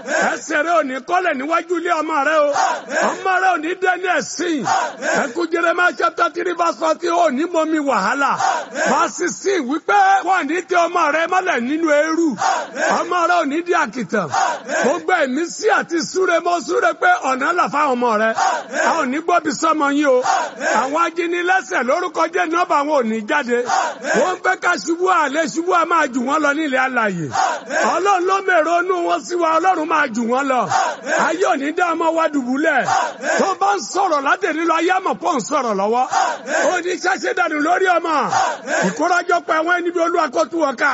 ẹsẹ̀ rẹ ò ní kọ́lẹ̀ níwájú ilé ọmọ rẹ o. ọmọ rẹ ò ní dẹ́ni ẹ̀sìn. ẹkú Jeremiah chapter 3 verse 40 ò ní mọ́mí wàhálà. verse 6 wípé wọ́n ní tẹ ọmọ rẹ mọ́lẹ̀ nínú eérú. ọmọ rẹ ò ní di àkìtàn. gbogbo ẹ̀mí sí àti súre mọ́ súre pé ọ̀nà là fáwọn ọmọ rẹ. a ò ní gbọ́bi sọ́mọ yín o. àwọn ajínigbẹ́sẹ̀ lórúkọ jẹ́ nọ́ọ̀bà wọn ò ní jáde. wọ́n fẹ́ ká ṣubú àlẹ́ ṣubú a máa jù wọ́n lọ nílẹ̀ alàyè. ọlọ́run ló mèrò inú wọn sí wa ọlọ́run máa jù wọ́n lọ. ayé ò ní dá ọmọ wa dùbúlẹ̀. tó bá ń sọ̀rọ̀ látẹ̀lé lọ ayé àmọ̀ pọ̀ ń sọ̀rọ̀ lọ́wọ́. ó ní ṣáṣẹ́ dànù lórí ọmọ. ìkórajọpọ̀ àwọn ẹni bí olúwa kó tú wọn ká.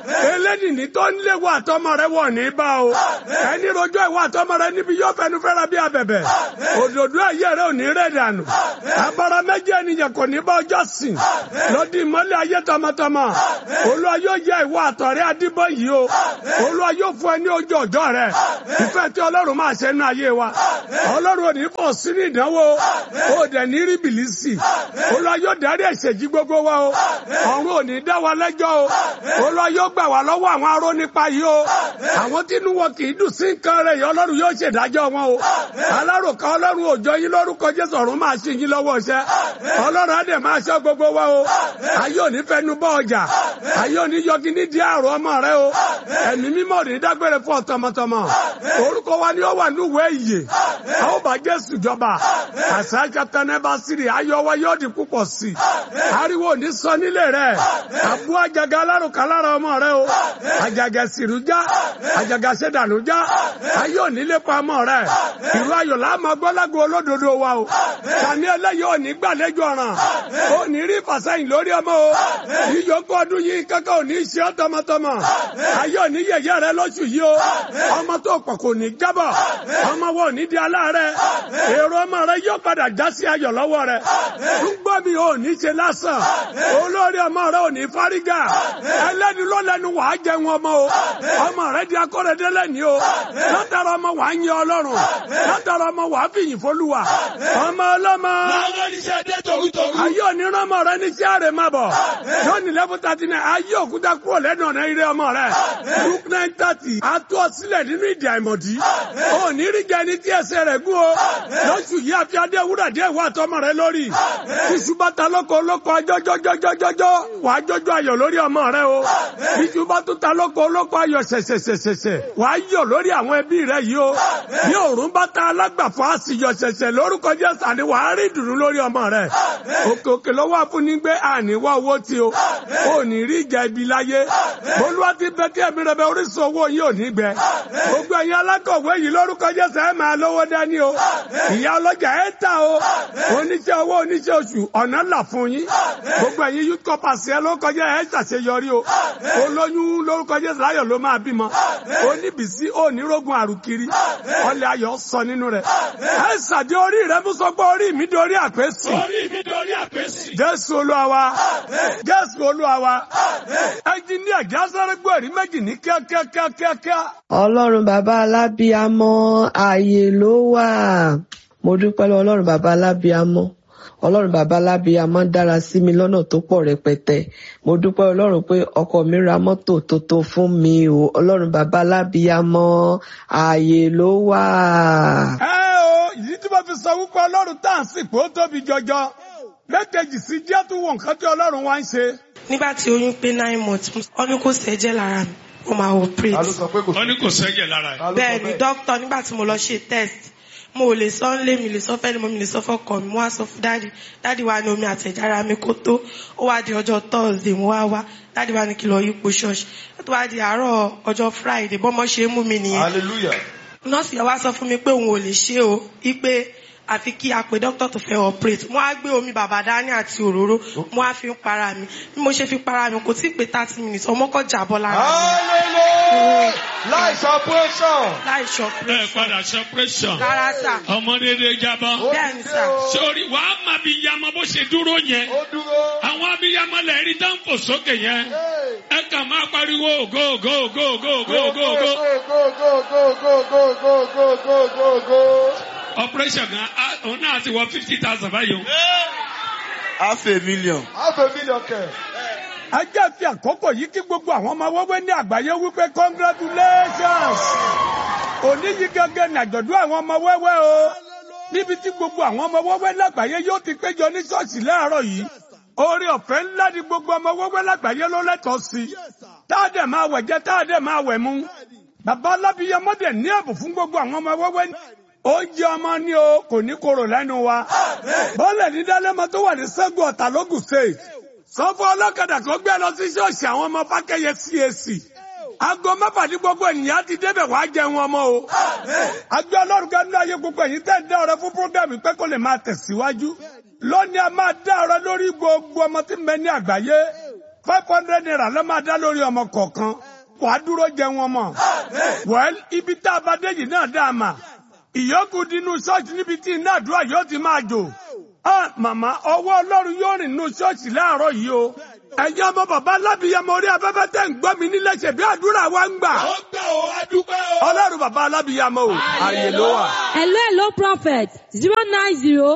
eléyìí tó ń lé wa àtọmọ rẹ wọ̀ ní bá o. ẹni rojọ́ ìwà àtọmọ rẹ níbi yóò fẹnu fẹ́ra bí abẹ̀bẹ̀. òdòdó ayé rẹ ò ní rẹ̀ dànù. abara méjì ènìyàn kò ní bá ọjọ́ sìn. lọ́dí ìmọ́lẹ̀ ayé tọmọtọmọ. olúwa yóò yẹ ìwọ àtọ̀rẹ́ adébọ̀ yìí o. olúwa yóò fún ẹ ní ojú ọjọ́ rẹ. ìfẹ́ tí ọlọ́run máa ṣe nínú ayé wa. ọlọ́run ò ní bọ̀ sínú ìdánwò. ó dẹ̀ ní rí bìlísì. olúwa yóò dárí ẹ̀ṣẹ̀ jí gbogbo wa o. ọ̀run ò ní dá wa lẹ́jọ́ o. olúwa yóò gbà wá lọ́wọ́ àwọn aró nípa yìí o. àwọn tí inú wọn kì í dùn sí nǹkan rẹ̀ yìí ọlọ́run yóò ṣèdájọ́ wọn o. alárùkà ọlọ́run òjò yín lórúkọ Jésù ọ̀run máa ṣe yín lọ́wọ́ iṣẹ́. ọlọ́run á dẹ̀ máa ṣọ́ gbogbo wa o. ayé ò ní fẹnu bọ́ ọjà. ayé ò ní yọgi ní di àrò ọmọ rẹ o. ẹ̀mí mímọ́ ò ní dágbére fún ọ tọmọtọmọ. orúkọ wa ni ó wà níwèé ìyè. a ó bá Jésù jọba. àṣà chapter number 3 ayọ̀ wa yóò di púpọ̀ sí i. ariwo ò ní sọ nílé rẹ. àbú àjàgà alárùkà lára ọmọ rẹ o. àjàgà sìrú já. àjàgà ṣẹ̀dànù já. ayé ò ní lépa ọmọ rẹ. ìró ayọ̀ láàmú agbọ́lágo olódodo wa o. tani ẹlẹ́yìí ò ní gbàlejò ọ̀ràn. ó ní rí ìfàsẹ́yìn lórí ọmọ o. ìyókù ọdún yìí kankan ò ní ṣe ọ́ tọmọtọmọ. ayé ò ní yẹ̀yẹ́ rẹ lóṣù yìí o. ọmọ tó pọ̀ kò ní jábọ̀. ọmọ wọn ò ní di aláàárẹ̀. èrò ọmọ rẹ yóò padà já sí ayọ̀ lọ́wọ́ rẹ. túgbọ́ mi ò ní ṣe lásán. olórí ọmọ rẹ ò ní fárígà. ẹlẹ́ni ló lẹ́nu wàá jẹun ọmọ o. ọmọ rẹ di akọ́rẹ́dẹ́ lẹ́ni o. látara ọmọ wàá yin Ọlọ́run. látara ọmọ wàá fìyìn fólúwa. ọmọ ọlọ́mọ. ayé òní rán ọmọ rẹ níṣẹ́ àrè má bọ̀. yóò ní level 39 ayé òkúta kúrò lẹ́nu ọ̀nà ire ọmọ rẹ. Luke 9:30 a tú ọ sílẹ̀ nínú ìdí àìmọ̀dí. ó ní rí jẹ ní tí ẹsẹ̀ rẹ̀ gún o. lóṣù yìí àfi adé wúrà díẹ̀ wà tọmọ rẹ lórí. iṣu bàtà lóko ajọ́jọ́jọ́jọ́jọ́ wàá jọjọ́ ayọ̀ lórí ọmọ rẹ o. iṣu bá tún ta lóko ayọ̀ ṣẹ̀ṣẹ̀ṣẹ̀ṣẹ̀ wàá yọ̀ lórí àwọn ẹbí rẹ yìí o. bí òòrùn bá ta alágbàfọ́ àṣìyọ̀ ṣẹ̀ṣẹ̀ lórúkọ Jésù àní wàá rí ìdùnnú lórí ọmọ rẹ. òkè lọ́wọ́ àfúnni gbé àníwá owó tí o. ò ní rí ìjà ibi láyé. olúwa ti bẹ kí ẹ̀mí rẹ bẹ orísun owó yìí ò ní gbẹ. gbogbo ẹ̀yin alákọ̀wé yìí lórúkọ Jésù ẹ máa lówó dání o. ìyá ọlọ́jà ẹ ta o. oníṣẹ́ owó oníṣẹ́ oṣù ọ̀nà là fún yín. gbogbo ẹ̀yin youth corpers ẹ lórúkọ Jésù ẹ ṣàṣeyọrí o. olóyún lórúkọ Jésù láyọ̀ ló máa bímọ. oníbìsí onírógun àrùkiri. ọlẹ̀ ayọ̀ sọ nínú rẹ̀. ẹ ṣàdé orí rẹ mú sọ pé orí mi dorí àpèsì. orí mi dorí àpèsì. Jésù Olúwa wa. Jésù Olúwa wa. ẹnjiníà jásáré gbòòrí méjì ní kíákíákíákíá. Ọlọ́run bàbá alábíamọ ààyè ló wà. Mo dúpẹ́ lọ́wọ́ Ọlọ́run bàbá alábíamọ. Ọlọ́run bàbá alábíamọ dára sí mi lọ́nà tó pọ̀ rẹpẹtẹ. Mo dúpẹ́ Ọlọ́run pé ọkọ mi ra mọ́tò tó fún mi o. Ọlọ́run bàbá alábíamọ ààyè ló wà. Ìdí tí mo fi sọ wípé Ọlọ́run tá à ń sìnkú ó tóbi jọjọ. lẹ́kẹ̀jì sí jẹ́ tó wọ nǹkan tí Ọlọ́run wá ń ṣe. Nígbà tí oyún pé 9 months, wọ́n ní kò sẹ́jẹ̀ lára mi, wọ́n máa operate. wọ́n ní kò sẹ́jẹ̀ lára ẹ̀. Bẹ́ẹ̀ ni dókítà nígbà tí mo lọ ṣe test, mo ò lè sọ nílé mi lè sọ fẹ́ni mo mi lè sọ fọ́kọ mi, mo wá sọ fún dáàdì wa ní omi àtẹ̀jára mi kó tó. Ó wá di ọjọ́ Thursday mo wá dáàdì wa ní kí lọ yípo ṣọ́ọ̀ṣì. Ó tó wá di àárọ̀ ọjọ́ Friday bọ́mọ ṣe mú mi nìyẹn. Hallelujah. Nọ́ọ̀sì yẹn wá sọ fún mi pé òun ò lè ṣe o, wípé àfi kí a pè dókítà tó fẹ́ operate. Mo á gbé omi bàbá dání àti òróró, mo á fi ń para mi. Bí mo ṣe fi para mi kò tí ì pé 30 minutes, ọmọ kan jábọ́ lára mi. Hallelujah. Láìsí operation. Láìsí operation. Ẹ padà ṣe operation. Rárá sà. Ọmọ dédé jábọ́. Bẹ́ẹ̀ni sà. Sori wàá má bí yamọ bó ṣe dúró yẹn. Ó dúró. Àwọn abiyamọ lè rí dáńfò sókè yẹn. Ẹ kàn máa pariwo go go go go go go go. Go. Operation gan òun náà ti wọ 50,000 báyìí o. Half a million kẹ̀. ẹ jẹ́ fi àkókò yìí kí gbogbo àwọn ọmọ wẹ́wẹ́ ní àgbáyé wípé congratulations. Òní yìí gẹ́gẹ́ ní àjọ̀dún àwọn ọmọ wẹ́wẹ́ o. Níbi tí gbogbo àwọn ọmọ wẹ́wẹ́ lágbàáyé yóò ti péjọ ní ṣọ́ọ̀ṣì láàárọ̀ yìí. Oore ọ̀fẹ́ ńlá ni gbogbo ọmọ wẹ́wẹ́ lágbàáyé ló lẹ́tọ̀ọ́ sí. Táàdẹ̀ máa wẹ̀ jẹ, táàdẹ̀ máa wẹ̀ mu. Bàbá alábìyamọ dẹ̀ ní ẹ̀bùn fún gbogbo àwọn ọmọ wẹ́wẹ́. Oúnjẹ ọmọ ní o kò ní korò lẹ́nu wa. Bọ́ọ̀lẹ̀ ní Dálẹ́mọ tó wà ní Ṣẹ́gun Ọ̀tà lógùn state. Sọ fún ọlọ́kadà kó gbé lọ sí ṣọ́ọ̀ṣì àwọn ọmọ Fákẹ́yẹ CAC. Aago mẹ́fà ní gbogbo ènìyàn ti débẹ̀ wá jẹun ọmọ o. Àgbẹ̀ Ọlọ́run kan ní ayé gbogbo ẹ̀yin tẹ́ ń dá ọrẹ fún prógámù pé kó lè máa tẹ̀síwájú. Lónìí a máa dá ọrẹ lórí gbogbo ọmọ tí ń bẹ ní àgbáyé. 500 naira ló máa dá lórí ọmọ kọ̀ọ̀kan. Wàá dúró jẹun ọmọ. Well, ibi tá a bá dé yìí náà dá a mà. Ìyókù dínú ṣọ́ọ̀ṣì níbi tí iná àdúrà yóò ti máa jò. Màmá ọwọ́ Ọlọ́run yóò rìn nínú ṣọ́ọ̀ṣì láàárọ̀ yìí o. Ẹ̀yin ọmọ bàbá alábìyamọ orí afẹ́fẹ́ tẹ̀ ń gbọ́ mi nílé ṣe bí àdúrà wa ń gbà. Ó gbà ó, a dúpẹ́ o. Ọlọ́run bàbá alábìyamọ o, ààyè ló wà. Hello, prophet 090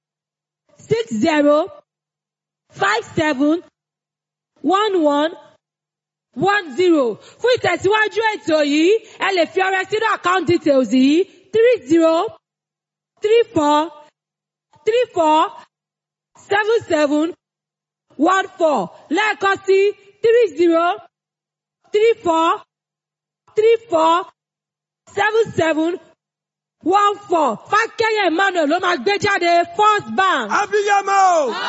60 57 11 10. Fún ìtẹ̀síwájú ètò yìí, ẹ lè fi ọrẹ sínú account details yìí 30 34 34 77 14. Lẹ́ẹ̀kan sí 30 34 34 77 14. Fákẹ́yẹ Emmanuel ló máa gbé jáde First Bank. Abiyamọ o.